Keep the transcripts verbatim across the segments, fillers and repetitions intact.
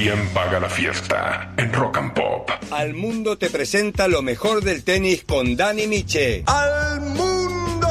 ¿Quién paga la fiesta? En Rock and Pop. Al Mundo te presenta lo mejor del tenis con Dani Miche. ¡Al Mundo!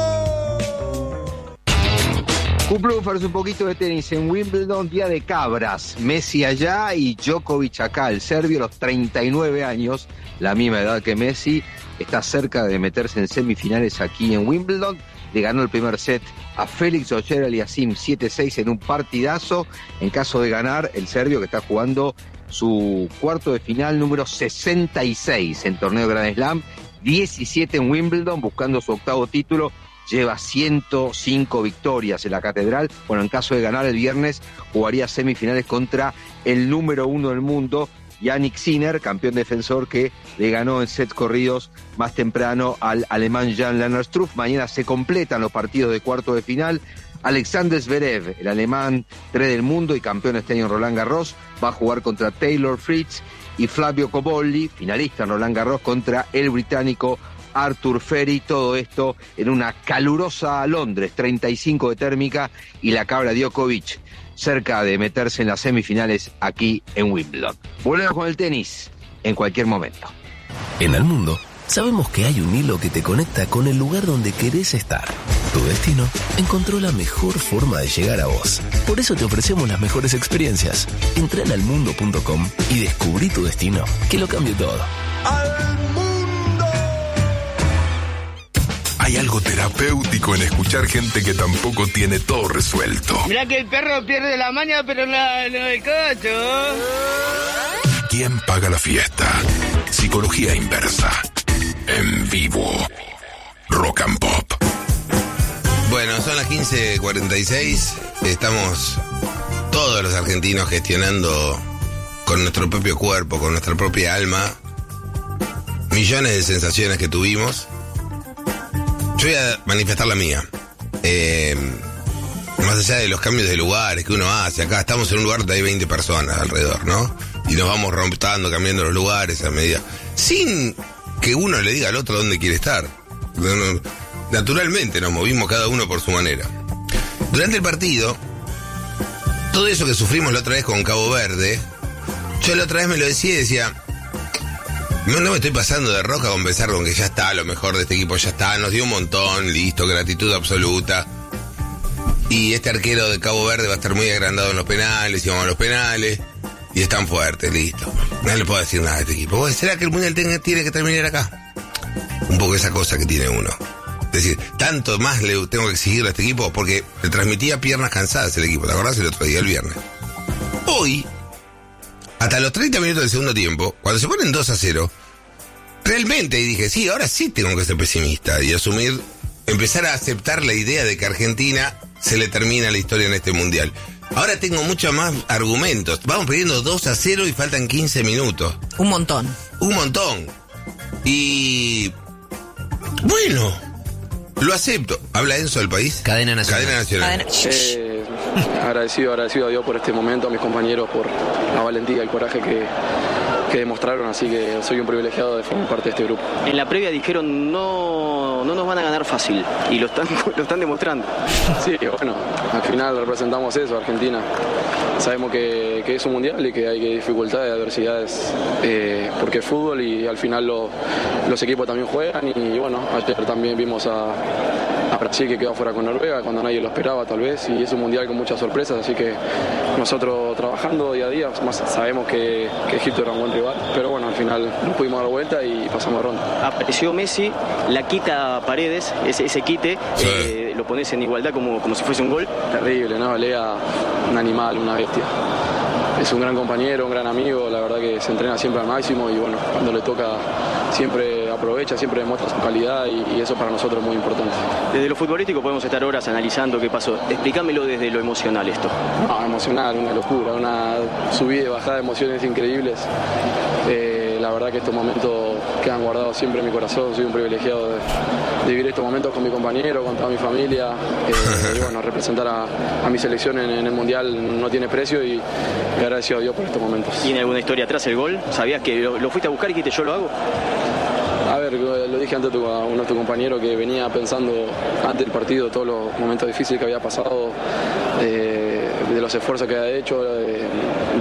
Cuplufers, un poquito de tenis en Wimbledon, día de cabras. Messi allá y Djokovic acá. El serbio, a los treinta y nueve años, la misma edad que Messi, está cerca de meterse en semifinales aquí en Wimbledon. Le ganó el primer set a Félix Auger-Aliassime siete seis en un partidazo. En caso de ganar, el serbio, que está jugando su cuarto de final número sesenta y seis en torneo Grand Slam, diecisiete en Wimbledon, buscando su octavo título, lleva ciento cinco victorias en la catedral. Bueno, en caso de ganar el viernes, jugaría semifinales contra el número uno del mundo, Jannik Sinner, campeón defensor, que le ganó en sets corridos más temprano al alemán Jan-Lennard Struff. Mañana se completan los partidos de cuarto de final. Alexander Zverev, el alemán tres del mundo y campeón este año en Roland Garros, va a jugar contra Taylor Fritz, y Flavio Cobolli, finalista en Roland Garros, contra el británico Arthur Ferry. Todo esto en una calurosa Londres, treinta y cinco de térmica, y la cabra Djokovic cerca de meterse en las semifinales aquí en Wimbledon. Volvemos con el tenis en cualquier momento. En Al Mundo sabemos que hay un hilo que te conecta con el lugar donde querés estar. Tu destino encontró la mejor forma de llegar a vos. Por eso te ofrecemos las mejores experiencias. Entra en almundo punto com y descubrí tu destino, que lo cambie todo. ¡Al Mundo! Hay algo terapéutico en escuchar gente que tampoco tiene todo resuelto. Mirá que el perro pierde la maña, pero no, no el cocho. ¿Quién paga la fiesta? Psicología inversa. En vivo. Rock and Pop. Bueno, son las quince cuarenta y seis. Estamos todos los argentinos gestionando con nuestro propio cuerpo, con nuestra propia alma, millones de sensaciones que tuvimos. Yo voy a manifestar la mía. Eh, más allá de los cambios de lugares que uno hace, acá estamos en un lugar donde hay veinte personas alrededor, ¿no? Y nos vamos rotando, cambiando los lugares a medida, sin que uno le diga al otro dónde quiere estar. Naturalmente nos movimos cada uno por su manera. Durante el partido, todo eso que sufrimos la otra vez con Cabo Verde, yo la otra vez me lo decía y decía, no, no me estoy pasando de roca con pensar con que ya está, lo mejor de este equipo ya está, nos dio un montón, listo, gratitud absoluta. Y este arquero de Cabo Verde va a estar muy agrandado en los penales, y vamos a los penales, y están fuertes, listo. No le puedo decir nada a este equipo. ¿Será que el Mundial tiene que terminar acá? Un poco esa cosa que tiene uno. Es decir, tanto más le tengo que exigirle a este equipo, porque le transmitía piernas cansadas el equipo, ¿te acordás el otro día, el viernes? Hoy, hasta los treinta minutos del segundo tiempo, cuando se ponen dos a cero, realmente dije, sí, ahora sí tengo que ser pesimista y asumir, empezar a aceptar la idea de que a Argentina se le termina la historia en este Mundial. Ahora tengo muchos más argumentos. Vamos perdiendo dos a cero y faltan quince minutos. Un montón. Un montón. Y... bueno, lo acepto. ¿Habla Enzo del país? Cadena Nacional. Cadena Nacional. Cadena... Eh, agradecido, agradecido a Dios por este momento, a mis compañeros por la valentía y el coraje que, que demostraron, así que soy un privilegiado de formar parte de este grupo. En la previa dijeron no, no nos van a ganar fácil y lo están, lo están demostrando. Sí, bueno, al final representamos eso, Argentina. Sabemos que, que es un mundial y que hay dificultades, adversidades, eh, porque es fútbol y al final lo, los equipos también juegan y bueno, ayer también vimos a, a Brasil que quedó fuera con Noruega cuando nadie lo esperaba tal vez, y es un mundial con muchas sorpresas, así que nosotros trabajando día a día, más sabemos que, que Egipto era un buen rival, pero bueno, al final nos pudimos dar vuelta y pasamos de ronda. Apareció Messi, la quita a Paredes, ese, ese quite, sí. eh, lo pones en igualdad como, como si fuese un gol. Terrible, ¿no? Lea, un animal, una bestia. Es un gran compañero, un gran amigo, la verdad que se entrena siempre al máximo y bueno, cuando le toca siempre aprovecha, siempre demuestra su calidad y, y eso para nosotros es muy importante. Desde lo futbolístico podemos estar horas analizando qué pasó. Explícamelo desde lo emocional esto. No, emocional, una locura, una subida y bajada de emociones increíbles. Eh, la verdad que estos momentos quedan guardados siempre en mi corazón, soy un privilegiado de, de vivir estos momentos con mi compañero, con toda mi familia, eh, y bueno, representar a, a mi selección en, en el Mundial no tiene precio y le agradezco a Dios por estos momentos. ¿Tiene alguna historia atrás el gol? ¿Sabías que lo, lo fuiste a buscar y dijiste yo lo hago? A ver, lo dije antes a uno de tus compañeros que venía pensando antes del partido todos los momentos difíciles que había pasado, eh, de los esfuerzos que había hecho, de,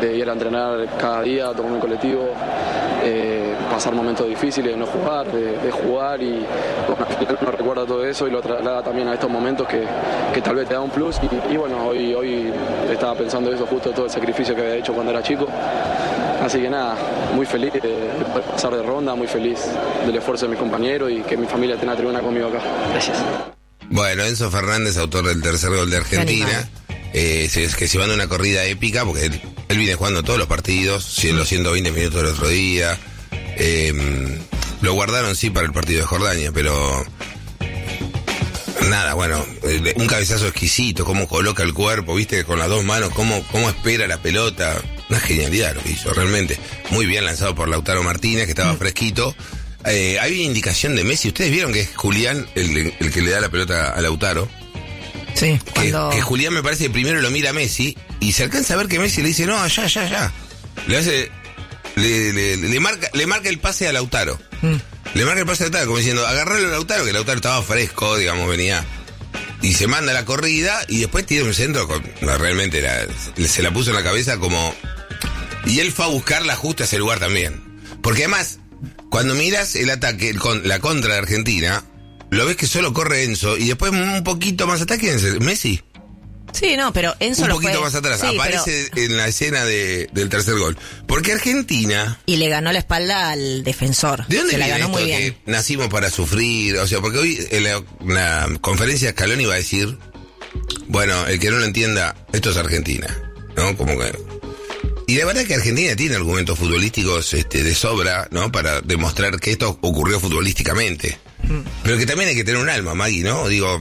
de ir a entrenar cada día, tomar un colectivo, eh, pasar momentos difíciles, de no jugar, de, de jugar y bueno, al final uno recuerda todo eso y lo traslada también a estos momentos que, que tal vez te da un plus y, y bueno, hoy, hoy estaba pensando eso justo, todo el sacrificio que había hecho cuando era chico. Así que nada, muy feliz de poder pasar de ronda, muy feliz del esfuerzo de mis compañeros y que mi familia tenga tribuna conmigo acá. Gracias. Bueno, Enzo Fernández, autor del tercer gol de Argentina, eh, es que se van a una corrida épica porque él, él viene jugando todos los partidos, los ciento veinte minutos del otro día. Eh, lo guardaron sí para el partido de Jordania, pero nada, bueno, un cabezazo exquisito, cómo coloca el cuerpo, viste, con las dos manos, cómo, cómo espera la pelota. Una genialidad lo que hizo, realmente. Muy bien lanzado por Lautaro Martínez, que estaba mm. fresquito. Eh, hay una indicación de Messi. ¿Ustedes vieron que es Julián el, el que le da la pelota a Lautaro? Sí. Que, cuando... que Julián me parece que primero lo mira a Messi y se alcanza a ver que Messi le dice, no, ya, ya, ya. Le hace... Le, le, le, marca, le marca el pase a Lautaro. Mm. Le marca el pase a Lautaro, como diciendo, agarrarlo a Lautaro, que Lautaro estaba fresco, digamos, venía... Y se manda la corrida y después tira un centro con... No, realmente era, se la puso en la cabeza como... Y él fue a buscarla justo a ese lugar también. Porque además, cuando miras el ataque, el con, la contra de Argentina, lo ves que solo corre Enzo y después un poquito más atrás, ¿quién es? ¿Messi? Sí, no, pero Enzo un lo poquito fue... más atrás, sí, aparece pero... en la escena de, del tercer gol. Porque Argentina... Y le ganó la espalda al defensor. ¿De dónde se la viene ganó esto muy de bien. que nacimos para sufrir? O sea, porque hoy en la, en la conferencia Scaloni iba a decir, bueno, el que no lo entienda, esto es Argentina, ¿no? Como que... Y la verdad es que Argentina tiene argumentos futbolísticos este, de sobra, ¿no? Para demostrar que esto ocurrió futbolísticamente. Mm. Pero que también hay que tener un alma, Maggie, ¿no? Digo,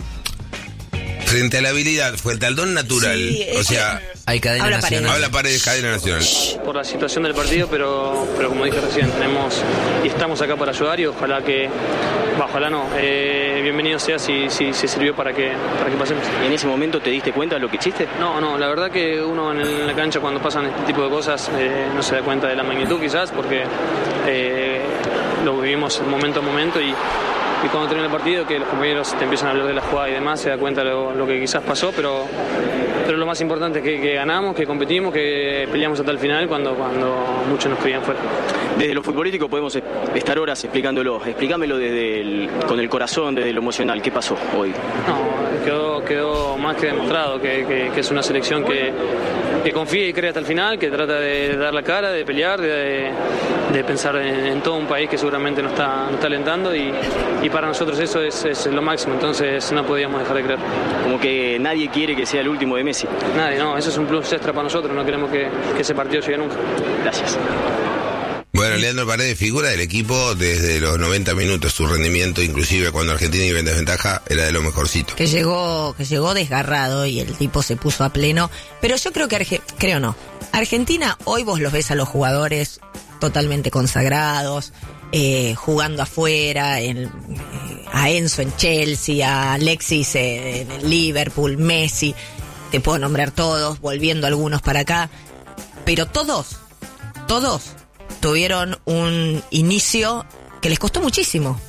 frente a la habilidad, frente al don natural, sí, o sea... Hay cadena habla nacional. Paredes. Habla Paredes, cadena nacional. Por la situación del partido, pero, pero como dije recién, tenemos y estamos acá para ayudar y ojalá que... Bah, ojalá no. Eh, bienvenido sea si, si, si sirvió para que, para que pasemos. ¿Y en ese momento te diste cuenta de lo que hiciste? No, no, la verdad que uno en, el, en la cancha cuando pasan este tipo de cosas eh, no se da cuenta de la magnitud quizás porque eh, lo vivimos momento a momento y... Y cuando termina el partido, que los compañeros te empiezan a hablar de la jugada y demás, se da cuenta de lo, lo que quizás pasó, pero, pero lo más importante es que, que ganamos, que competimos, que peleamos hasta el final cuando, cuando muchos nos querían fuera. Desde lo futbolístico podemos estar horas explicándolo. Explícamelo desde el, con el corazón, desde lo emocional. ¿Qué pasó hoy? No, quedó, quedó más que demostrado que, que, que es una selección que, que confía y cree hasta el final, que trata de dar la cara, de pelear, de, de pensar en, en todo un país que seguramente nos está, nos está alentando y, y para nosotros eso es, es lo máximo, entonces no podíamos dejar de creer. Como que nadie quiere que sea el último de Messi. Nadie, no, eso es un plus extra para nosotros, no queremos que, que ese partido llegue nunca. Gracias. Bueno, Leandro Paredes, figura del equipo desde los noventa minutos, su rendimiento, inclusive cuando Argentina iba en desventaja, era de lo mejorcito. Que llegó, que llegó desgarrado y el tipo se puso a pleno, pero yo creo que, Arge- creo no, Argentina, hoy vos los ves a los jugadores totalmente consagrados, eh, jugando afuera, en, eh, a Enzo en Chelsea, a Alexis eh, en el Liverpool, Messi, te puedo nombrar todos, volviendo algunos para acá, pero todos, todos tuvieron un inicio que les costó muchísimo,